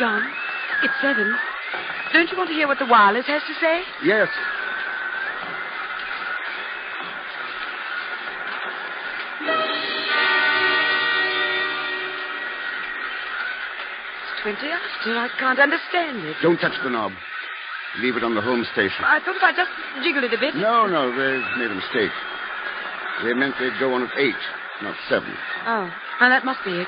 John. It's 7. Don't you want to hear what the wireless has to say? Yes. It's 20 after. I can't understand it. Don't touch the knob. Leave it on the home station. I thought if I just jiggle it a bit... No, they've made a mistake. They meant they'd go on at 8, not 7. Oh, well, that must be it.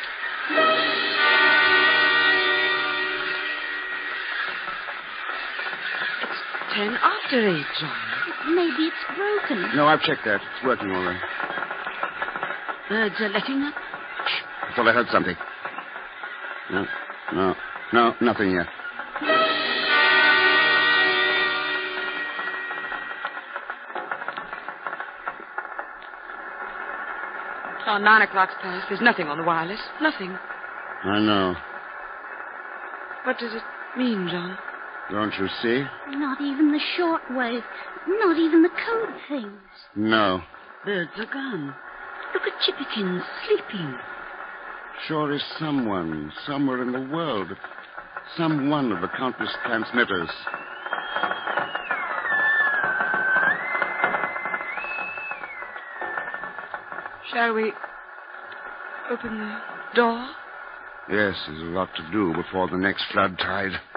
It's 10 after 8, John. Maybe it's broken. No, I've checked that. It's working all right. Birds are letting up. I thought I heard something. No, nothing yet. Oh, 9 o'clock's past. There's nothing on the wireless. Nothing. I know. What does it mean, John? Don't you see? Not even the shortwave. Not even the code things. No. Birds are gone. Look at Chippikins sleeping. Sure is someone, somewhere in the world. Some one of the countless transmitters. Shall we open the door? Yes, there's a lot to do before the next flood tide.